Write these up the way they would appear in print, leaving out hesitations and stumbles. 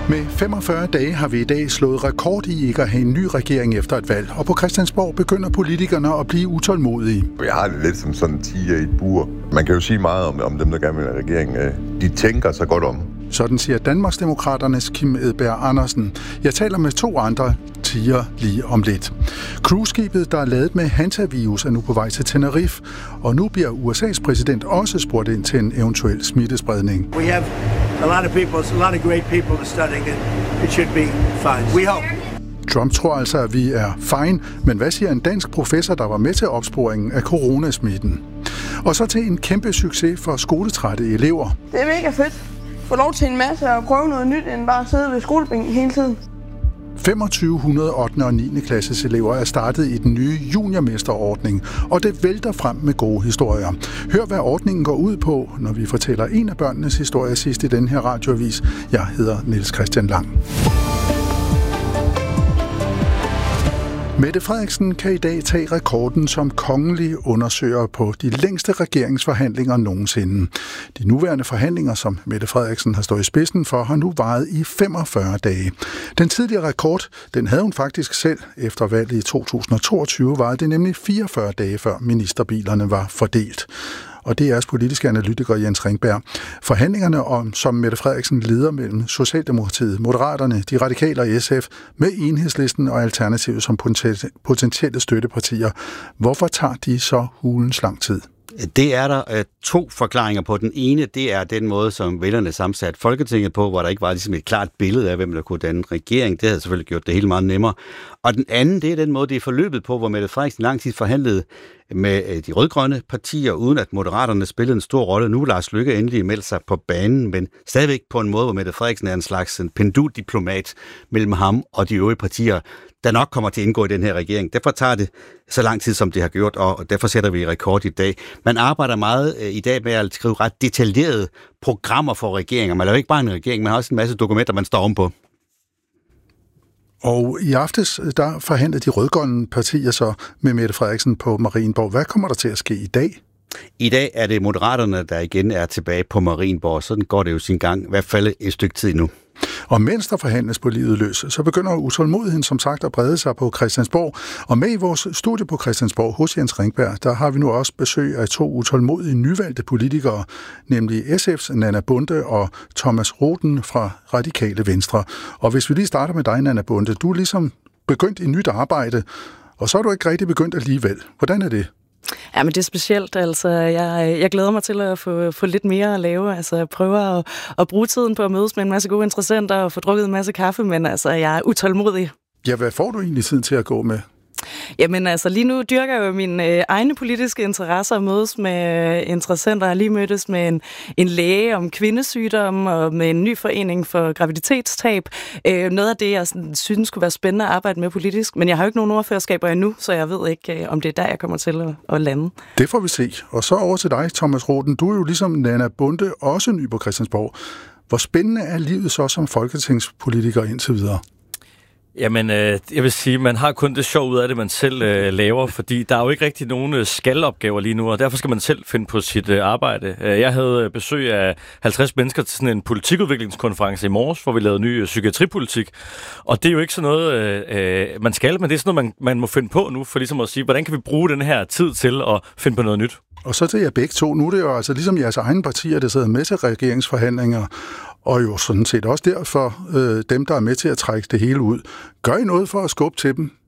Med 45 dage har vi i dag slået rekord i ikke at have en ny regering efter et valg, og på Christiansborg begynder politikerne at blive utålmodige. Jeg har det lidt som sådan en tiger i et bur. Man kan jo sige meget om dem, der gerne vil have regeringen. De tænker sig godt om. Sådan siger Danmarksdemokraternes Kim Edberg Andersen. Jeg taler med 2 andre tiger lige om lidt. Cruiseskibet, der er ladet med hantavirus, er nu på vej til Tenerife, og nu bliver USA's præsident også spurgt ind til en eventuel smittespredning. We have a lot of great people studying it. It should be fine. We hope. Trump tror altså, at vi er fine, men hvad siger en dansk professor, der var med til opsporingen af coronasmitten? Og så til en kæmpe succes for skoletrætte elever. Det er mega fedt. Få lov til en masse og prøve noget nyt, end bare at sidde ved skolebænken hele tiden. 2500 8. og 9. klasses elever er startet i den nye juniormesterordning, og det vælter frem med gode historier. Hør, hvad ordningen går ud på, når vi fortæller en af børnenes historie sidst i den her radioavis. Jeg hedder Niels Christian Lang. Mette Frederiksen kan i dag tage rekorden som kongelig undersøger på de længste regeringsforhandlinger nogensinde. De nuværende forhandlinger, som Mette Frederiksen har stået i spidsen for, har nu varet i 45 dage. Den tidligere rekord, den havde hun faktisk selv efter valget i 2022, varede det nemlig 44 dage før ministerbilerne var fordelt. Og det er politiske analytiker Jens Ringberg. Forhandlingerne som Mette Frederiksen leder mellem Socialdemokratiet, Moderaterne, De Radikale og SF med Enhedslisten og Alternativet som potentielle støttepartier. Hvorfor tager de så hulens lang tid? Det er der 2 forklaringer på. Den ene, det er den måde, som vælgerne sammensat Folketinget på, hvor der ikke var ligesom et klart billede af, hvem der kunne danne regering. Det havde selvfølgelig gjort det helt meget nemmere. Og den anden, det er den måde, det er forløbet på, hvor Mette Frederiksen lang tid forhandlede med de rødgrønne partier, uden at Moderaterne spillede en stor rolle. Nu Lars Løkke endelig meldt sig på banen, men stadigvæk på en måde, hvor Mette Frederiksen er en slags penduldiplomat mellem ham og de øvrige partier, der nok kommer til at indgå i den her regering. Derfor tager det så lang tid, som det har gjort, og derfor sætter vi rekord i dag. Man arbejder meget i dag med at skrive ret detaljerede programmer for regeringer. Man laver ikke bare en regering, man har også en masse dokumenter, man står ovenpå. Og i aftes, der forhandlede de rødgrønne partier så med Mette Frederiksen på Marienborg. Hvad kommer der til at ske i dag? I dag er det Moderaterne, der igen er tilbage på Marienborg. Sådan går det jo sin gang, i hvert fald et stykke tid nu. Og mens der forhandles på livet løs, så begynder utålmodigheden som sagt at brede sig på Christiansborg. Og med i vores studie på Christiansborg hos Jens Ringberg, der har vi nu også besøg af 2 utålmodige nyvalgte politikere, nemlig SF's Nanna Bonde og Thomas Roden fra Radikale Venstre. Og hvis vi lige starter med dig, Nanna Bonde, du er ligesom begyndt i nyt arbejde, og så er du ikke rigtig begyndt alligevel. Hvordan er det? Ja, men det er specielt. Altså, jeg glæder mig til at få lidt mere at lave. Altså, jeg prøver at bruge tiden på at mødes med en masse gode interessenter og få drukket en masse kaffe, men altså, jeg er utålmodig. Ja, hvad får du egentlig tiden til at gå med? Jamen altså, lige nu dyrker jeg jo mine egne politiske interesser og mødes med interessenter. Jeg har lige mødtes med en læge om kvindesygdomme og med en ny forening for graviditetstab. Noget af det, jeg synes kunne være spændende at arbejde med politisk, men jeg har jo ikke nogen ordførerskaber endnu, så jeg ved ikke, om det er der, jeg kommer til at lande. Det får vi se. Og så over til dig, Thomas Roden. Du er jo ligesom Nanna Bonde også ny på Christiansborg. Hvor spændende er livet så som folketingspolitiker indtil videre? Jamen, jeg vil sige, man har kun det sjov ud af det, man selv laver, fordi der er jo ikke rigtig nogen skalopgaver lige nu, og derfor skal man selv finde på sit arbejde. Jeg havde besøg af 50 mennesker til sådan en politikudviklingskonference i morges, hvor vi lavede ny psykiatripolitik, og det er jo ikke sådan noget, man skal, men det er sådan noget, man må finde på nu, for ligesom at sige, hvordan kan vi bruge den her tid til at finde på noget nyt? Og så til jer begge 2. Nu er det jo altså ligesom jeres egne partier, der sidder med til regeringsforhandlinger, og jo sådan set også derfor dem, der er med til at trække det hele ud. Gør I noget for at skubbe til dem?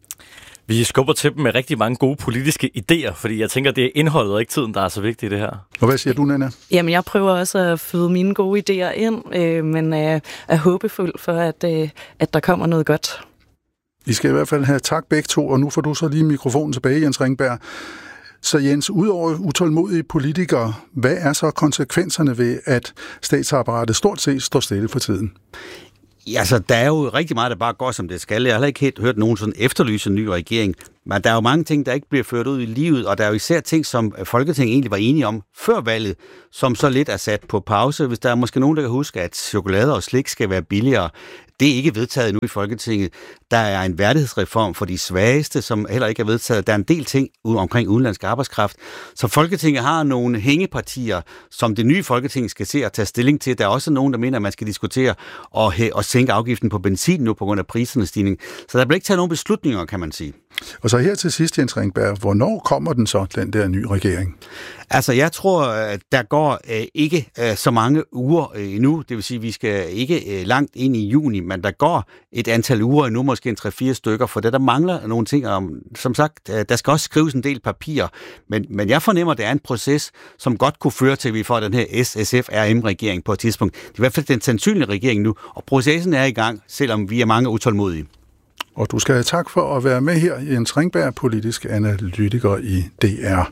Vi skubber til dem med rigtig mange gode politiske idéer, fordi jeg tænker, det er indholdet og ikke tiden, der er så vigtigt i det her. Og hvad siger du, Nanna? Jamen, jeg prøver også at føde mine gode idéer ind, men er håbefuld for, at der kommer noget godt. I skal i hvert fald have tak begge 2, og nu får du så lige mikrofonen tilbage, Jens Ringberg. Så Jens, udover utålmodige politikere, hvad er så konsekvenserne ved, at statsapparatet stort set står stille for tiden? Ja, altså, der er jo rigtig meget, der bare går, som det skal. Jeg har heller ikke helt hørt nogen sådan efterlyse en ny regering. Men der er jo mange ting, der ikke bliver ført ud i livet, og der er jo især ting, som Folketinget egentlig var enige om før valget, som så lidt er sat på pause. Hvis der er måske nogen, der kan huske, at chokolade og slik skal være billigere, det er ikke vedtaget nu i Folketinget. Der er en værdighedsreform for de svageste, som heller ikke er vedtaget. Der er en del ting omkring udenlandsk arbejdskraft. Så Folketinget har nogle hængepartier, som det nye Folketing skal se og tage stilling til. Der er også nogen, der mener, at man skal diskutere og sænke afgiften på benzin nu på grund af prisernes stigning. Så der bliver ikke taget nogen beslutninger, kan man sige. Og så her til sidst, Jens Ringberg, hvornår kommer den så, den der nye regering? Altså, jeg tror, der går ikke så mange uger endnu. Det vil sige, at vi skal ikke langt ind i juni, men der går et antal uger endnu, måske en 3-4 stykker, for der mangler nogle ting. Som sagt, der skal også skrives en del papir, men jeg fornemmer, at det er en proces, som godt kunne føre til, at vi får den her SSF-RM-regering på et tidspunkt. Det er i hvert fald den sandsynlige regering nu, og processen er i gang, selvom vi er mange utålmodige. Og du skal have tak for at være med her, Jens Ringberg, politisk analytiker i DR.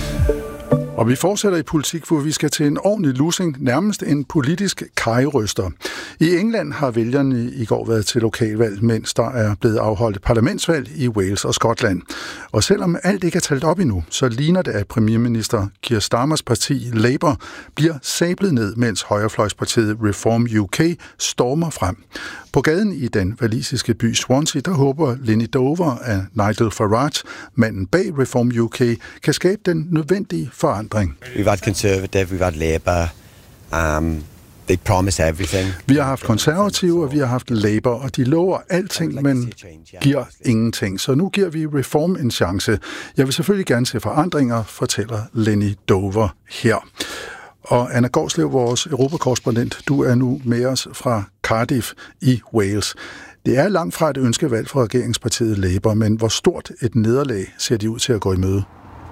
Og vi fortsætter i politik, hvor vi skal til en ordentlig lussing, nærmest en politisk kajryster. I England har vælgerne i går været til lokalvalg, mens der er blevet afholdt parlamentsvalg i Wales og Skotland. Og selvom alt ikke er talt op endnu, så ligner det, at premierminister Keir Starmers parti Labour bliver sablet ned, mens højrefløjspartiet Reform UK stormer frem. På gaden i den walisiske by Swansea, der håber Lenny Dover af Nigel Farage, manden bag Reform UK, kan skabe den nødvendige forandring. We've had Conservative, we've had Labour. They promise everything. Vi har haft konservative, og vi har haft Labour, og de lover alting, men giver ingenting. Så nu giver vi Reform en chance. Jeg vil selvfølgelig gerne se forandringer, fortæller Lenny Dover her. Og Anna Gårdslev, vores europakorrespondent, du er nu med os fra Cardiff i Wales. Det er langt fra et ønskevalg fra regeringspartiet Labour, men hvor stort et nederlag ser de ud til at gå i møde?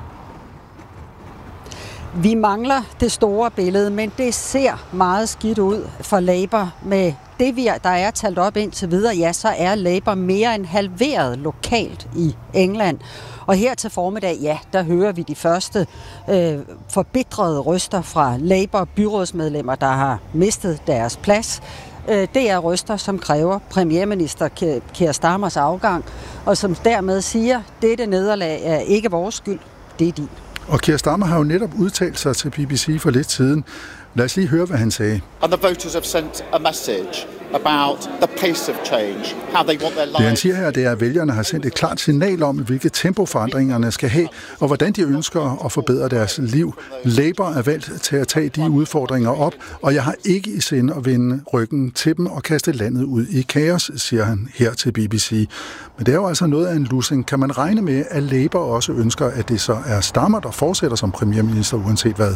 Vi mangler det store billede, men det ser meget skidt ud for Labour. Med det, der er talt op indtil videre, ja, så er Labour mere end halveret lokalt i England. Og her til formiddag, ja, der hører vi de første forbitrede røster fra Labour-byrådsmedlemmer, der har mistet deres plads. Det er røster, som kræver premierminister Keir Starmers afgang, og som dermed siger, dette nederlag er ikke vores skyld, det er din. Og Keir Starmer har jo netop udtalt sig til BBC for lidt siden. Lad os lige høre, hvad han sagde. And the voters have sent a message about the pace of change, how they want their lives. Det han siger her, det er, at vælgerne har sendt et klart signal om, hvilket tempo forandringerne skal have, og hvordan de ønsker at forbedre deres liv. Labour er valgt til at tage de udfordringer op, og jeg har ikke i sinde at vende ryggen til dem og kaste landet ud i kaos, siger han her til BBC. Men det er jo altså noget af en lussing. Kan man regne med, at Labour også ønsker, at det så er Starmer, der fortsætter som premierminister, uanset hvad?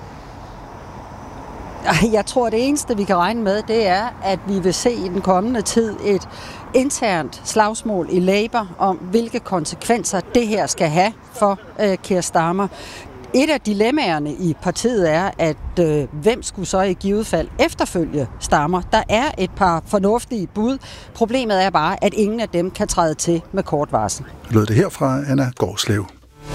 Jeg tror, det eneste, vi kan regne med, det er, at vi vil se i den kommende tid et internt slagsmål i Labour om, hvilke konsekvenser det her skal have for Keir Starmer. Et af dilemmaerne i partiet er, at hvem skulle så i givet fald efterfølge Starmer? Der er et par fornuftige bud. Problemet er bare, at ingen af dem kan træde til med kort varsel. Lød det her fra Anna Gårdslev.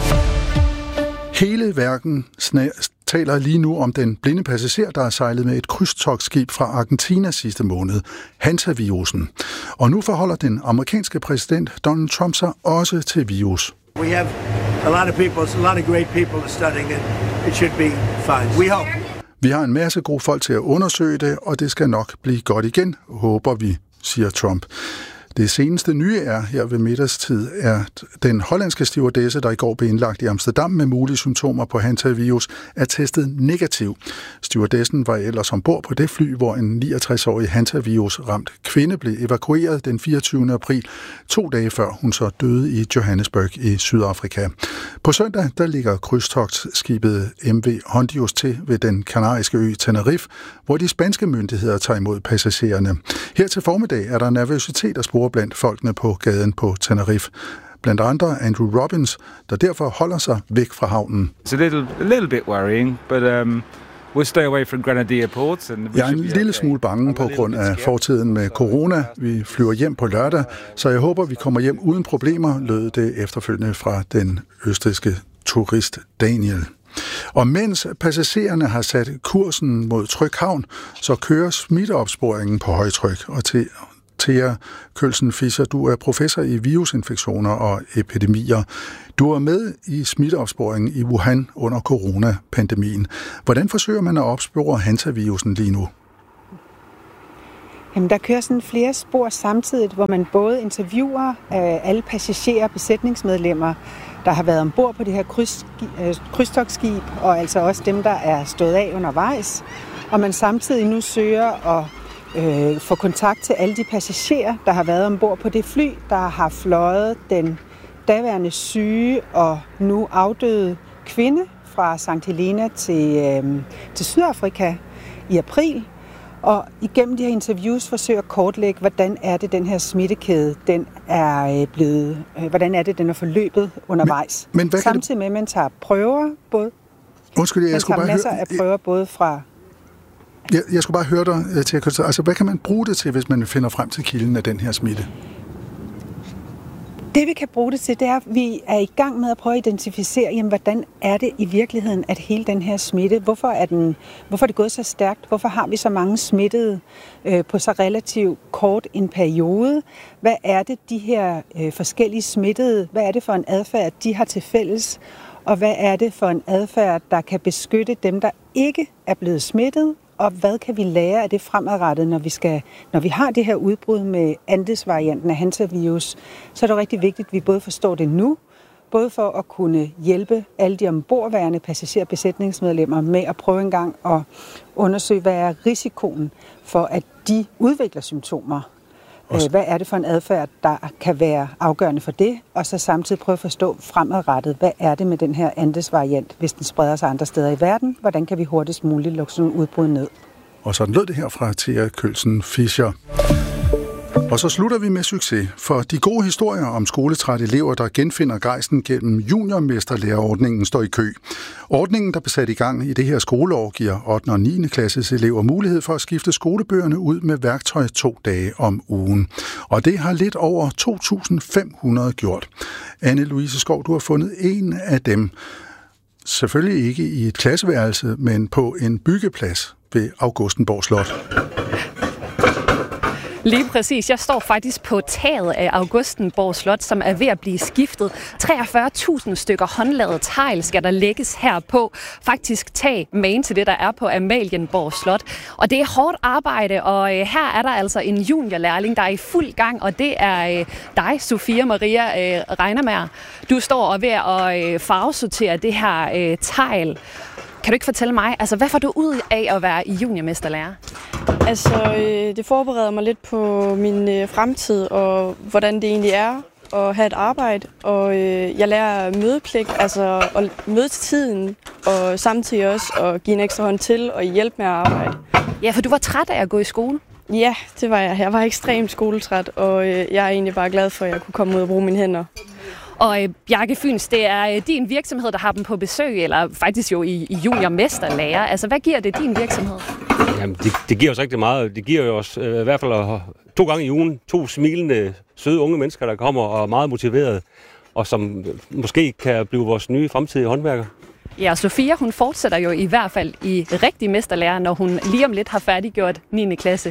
Hele verden taler lige nu om den blinde passager, der er sejlet med et krydstogtskib fra Argentina sidste måned, Hansavirusen. Og nu forholder den amerikanske præsident Donald Trump sig også til virus. We have a lot of people, a lot of great people studying it. It should be fine. We hope. Vi har en masse gode folk til at undersøge det, og det skal nok blive godt igen, håber vi, siger Trump. Det seneste nye er her ved middagstid, er den hollandske stewardesse, der i går blev indlagt i Amsterdam med mulige symptomer på hantavirus, er testet negativ. Stewardessen var ellers ombord på det fly, hvor en 69-årig hantavirus-ramt kvinde blev evakueret den 24. april, 2 dage før hun så døde i Johannesburg i Sydafrika. På søndag der ligger krydstogtskibet MV Hondius til ved den kanariske ø Tenerife, hvor de spanske myndigheder tager imod passagererne. Her til formiddag er der nervøsitet og spore blandt folkene på gaden på Tenerife. Blandt andre Andrew Robbins, der derfor holder sig væk fra havnen. It's a little bit worrying, but we'll stay away from Grenadier ports. Jeg er en lille smule bange på grund af fortiden med corona. Vi flyver hjem på lørdag, så jeg håber, vi kommer hjem uden problemer, lød det efterfølgende fra den østrigske turist Daniel. Og mens passagererne har sat kursen mod Tryg Havn, så kører smitteopsporingen på højtryk, og til Thea Kølsen Fischer, du er professor i virusinfektioner og epidemier. Du er med i smitteopsporingen i Wuhan under coronapandemien. Hvordan forsøger man at opspore hantavirusen lige nu? Jamen, der kører sådan flere spor samtidig, hvor man både interviewer alle passagerer og besætningsmedlemmer, der har været ombord på det her krydstogtskib, og altså også dem, der er stået af undervejs. Og man samtidig nu søger at få kontakt til alle de passagerer, der har været ombord på det fly, der har fløjet den daværende syge og nu afdøde kvinde fra St. Helena til Sydafrika i april. Og igennem de her interviews forsøger at kortlægge, hvordan er det, den her smittekæde, den er forløbet undervejs. Men samtidig med, at man tager prøver både. Undskyld, jeg skulle bare masser af prøver både fra. Jeg skulle bare høre dig til at altså, hvad kan man bruge det til, hvis man finder frem til kilden af den her smitte? Det vi kan bruge det til, det er, at vi er i gang med at prøve at identificere, jamen, hvordan er det i virkeligheden, at hele den her smitte, hvorfor er det gået så stærkt? Hvorfor har vi så mange smittede på så relativt kort en periode? Hvad er det, de her forskellige smittede, hvad er det for en adfærd, de har til fælles? Og hvad er det for en adfærd, der kan beskytte dem, der ikke er blevet smittet? Og hvad kan vi lære af det fremadrettet, når vi har det her udbrud med Andes-varianten af hantavirus, så er det rigtig vigtigt, at vi både forstår det nu, både for at kunne hjælpe alle de ombordværende passagerer og besætningsmedlemmer med at prøve en gang at undersøge, hvad er risikoen for, at de udvikler symptomer. Hvad er det for en adfærd, der kan være afgørende for det? Og så samtidig prøve at forstå fremadrettet, hvad er det med den her Andes-variant, hvis den spreder sig andre steder i verden? Hvordan kan vi hurtigst muligt lukke sådan en udbrud ned? Og sådan lød det her fra Thea Kølsen Fischer. Og så slutter vi med succes, for de gode historier om skoletrætte elever, der genfinder gejsten gennem juniormesterlærerordningen, står i kø. Ordningen, der blev sat i gang i det her skoleår, giver 8. og 9. klasses elever mulighed for at skifte skolebøgerne ud med værktøj 2 dage om ugen. Og det har lidt over 2.500 gjort. Anne-Louise Skov, du har fundet en af dem. Selvfølgelig ikke i et klasseværelse, men på en byggeplads ved Augustenborg Slot. Lige præcis. Jeg står faktisk på taget af Augustenborg Slot, som er ved at blive skiftet. 43.000 stykker håndlavet tegl skal der lægges herpå. Faktisk tag magen til det, der er på Amalienborg Slot. Og det er hårdt arbejde, og her er der altså en juniorlærling, der er i fuld gang, og det er dig, Sofia Maria Reinermær. Du står og ved at farvesortere det her tegl. Kan du ikke fortælle mig, altså hvad får du ud af at være juniormesterlærer? Altså, det forbereder mig lidt på min fremtid, og hvordan det egentlig er at have et arbejde. Og jeg lærer mødepligt, altså at møde til tiden, og samtidig også at give en ekstra hånd til og hjælpe med at arbejde. Ja, for du var træt af at gå i skole? Ja, det var jeg. Jeg var ekstremt skoletræt, og jeg er egentlig bare glad for, at jeg kunne komme ud og bruge mine hænder. Og Bjarke Fyns, det er din virksomhed, der har dem på besøg, eller faktisk jo i juniormesterlærer. Altså, hvad giver det din virksomhed? Jamen, det giver os rigtig meget. Det giver jo os i hvert fald 2 gange i ugen 2 smilende, søde unge mennesker, der kommer og er meget motiverede, og som måske kan blive vores nye fremtidige håndværker. Ja, Sofia, hun fortsætter jo i hvert fald i rigtig mesterlærer, når hun lige om lidt har færdiggjort 9. klasse.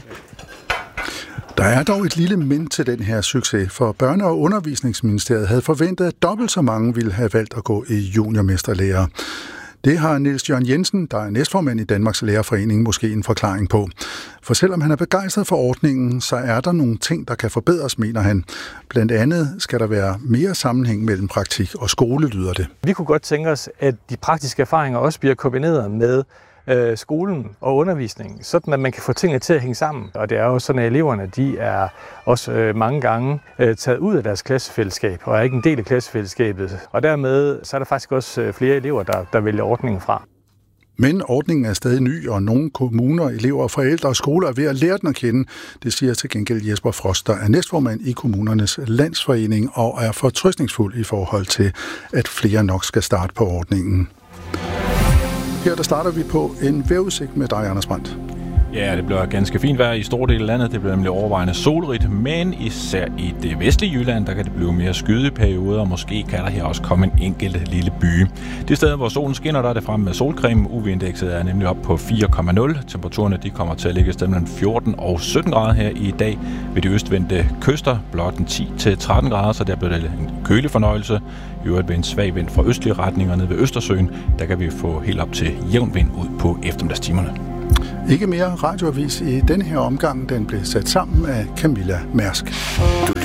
Der er dog et lille men til den her succes, for Børne- og Undervisningsministeriet havde forventet, at dobbelt så mange ville have valgt at gå i juniormesterlærer. Det har Niels Jørgen Jensen, der er næstformand i Danmarks Lærerforening, måske en forklaring på. For selvom han er begejstret for ordningen, så er der nogle ting, der kan forbedres, mener han. Blandt andet skal der være mere sammenhæng mellem praktik og skole, lyder det. Vi kunne godt tænke os, at de praktiske erfaringer også bliver kombineret med skolen og undervisningen, sådan at man kan få tingene til at hænge sammen. Og det er jo sådan, at eleverne de er også mange gange taget ud af deres klassefællesskab og er ikke en del af klassefællesskabet. Og dermed så er der faktisk også flere elever, der vælger ordningen fra. Men ordningen er stadig ny, og nogle kommuner, elever, forældre og skoler er ved at lære den at kende. Det siger til gengæld Jesper Frost, der er næstformand i Kommunernes Landsforening og er fortrøstningsfuld i forhold til, at flere nok skal starte på ordningen. Her der starter vi på en vejrudsigt med dig, Anders Brandt. Ja, det bliver ganske fint vejr i store dele af landet. Det bliver nemlig overvejende solrigt, men især i det vestlige Jylland, der kan det blive mere skyde perioder, og måske kan der her også komme en enkelt lille by. De steder, hvor solen skinner, der er det frem med solcreme. UV-indekset er nemlig op på 4,0. Temperaturerne de kommer til at ligge mellem 14 og 17 grader her i dag. Ved de østvendte kyster blot 10-13 grader, så der bliver det en kølig fornøjelse. I øvrigt ved en svag vind fra østlige retninger ned ved Østersøen, der kan vi få helt op til jævn vind ud på eftermiddagstimerne. Ikke mere radioavis i denne her omgang. Den blev sat sammen af Camilla Mærsk. Du